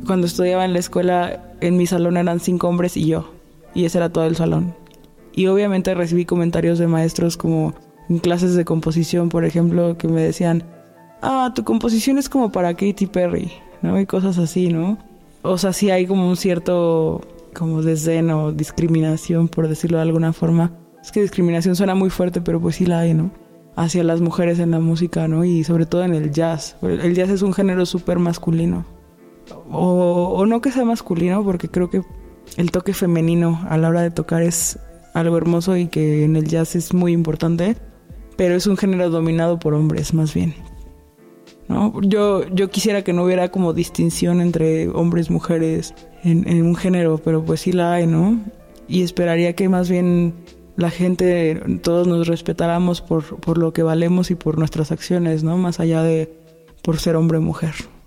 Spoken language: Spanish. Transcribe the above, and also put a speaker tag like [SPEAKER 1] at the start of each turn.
[SPEAKER 1] Cuando estudiaba en la escuela, en mi salón eran 5 hombres y yo. Y ese era todo el salón. Y obviamente recibí comentarios de maestros como en clases de composición, por ejemplo, que me decían, tu composición es como para Katy Perry, ¿no? Y cosas así, ¿no? O sea, sí hay como un cierto como desdén o discriminación, por decirlo de alguna forma. Es que discriminación suena muy fuerte, pero pues sí la hay, ¿no? Hacia las mujeres en la música, ¿no? Y sobre todo en el jazz. El jazz es un género súper masculino. O no que sea masculino, porque creo que el toque femenino a la hora de tocar es algo hermoso y que en el jazz es muy importante, pero es un género dominado por hombres, más bien, ¿no? Yo quisiera que no hubiera como distinción entre hombres y mujeres en un género, pero pues sí la hay, ¿no? Y esperaría que más bien la gente, todos nos respetáramos por lo que valemos y por nuestras acciones, ¿no? Más allá de por ser hombre o mujer.